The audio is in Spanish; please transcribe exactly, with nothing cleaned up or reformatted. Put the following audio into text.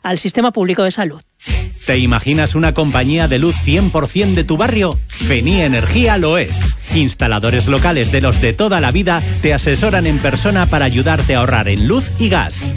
al sistema público de salud. ¿Te imaginas una compañía de luz cien por ciento de tu barrio? Fenie Energía lo es. Instaladores locales de los de toda la vida te asesoran en persona para ayudarte a ahorrar en luz y gas.